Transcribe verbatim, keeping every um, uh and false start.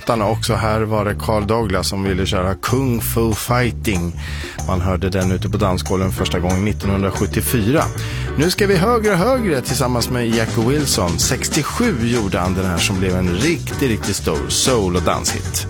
låtarna också. Här var det Carl Douglas som ville köra Kung Fu Fighting. Man hörde den ute på dansgolven första gången nittonhundrasjuttiofyra. Nu ska vi högre och högre tillsammans med Jackie Wilson. sextiosju gjorde han den här som blev en riktigt, riktigt stor soul- och danshit.